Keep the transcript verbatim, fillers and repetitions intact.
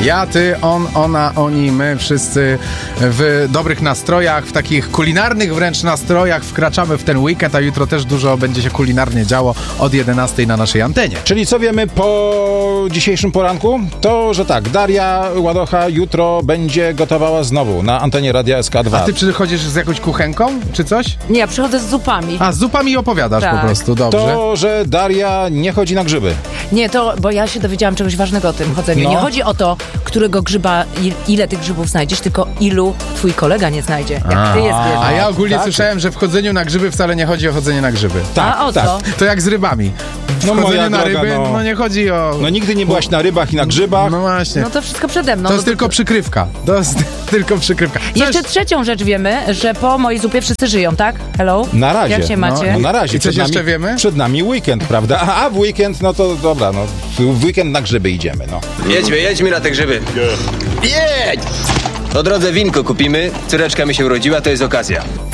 Ja, ty, on, ona, oni, my wszyscy w dobrych nastrojach, w takich kulinarnych wręcz nastrojach wkraczamy w ten weekend, a jutro też dużo będzie się kulinarnie działo od jedenastej na naszej antenie. Czyli co wiemy po dzisiejszym poranku? To, że tak, Daria Ładocha jutro będzie gotowała znowu na antenie Radia S K dwa. A ty przychodzisz z jakąś kuchenką, czy coś? Nie, ja przychodzę z zupami. A, z zupami opowiadasz Tak. po prostu, dobrze. To, że Daria nie chodzi na grzyby. Nie, to, bo ja się dowiedziałam czegoś ważnego o tym chodzeniu. No. Nie chodzi o to, którego grzyba, i- ile tych grzybów znajdziesz, tylko ilu twój kolega nie znajdzie, jak A. ty je zbierzesz. A ja ogólnie tak. słyszałem, że w chodzeniu na grzyby wcale nie chodzi o chodzenie na grzyby. Tak, A o tak. co? To jak z rybami. W No, moja chodzeniu na droga, ryby, no. no nie chodzi o... No nigdy nie byłaś na rybach i na grzybach. No właśnie. No to wszystko przede mną. To jest No tylko przykrywka. To jest tylko przykrywka. Coś... Jeszcze trzecią rzecz wiemy, że po mojej zupie wszyscy żyją, tak? Hello? Na razie. Jak się No, macie? No na razie. I coś Przed nami- jeszcze wiemy? Przed nami weekend, prawda? A, a w weekend, no to dobra, no w weekend na grzyby idziemy, no. Jedźmy, jedźmy na te grzyby. Jedź! Po drodze winko kupimy. Córeczka mi się urodziła, to jest okazja.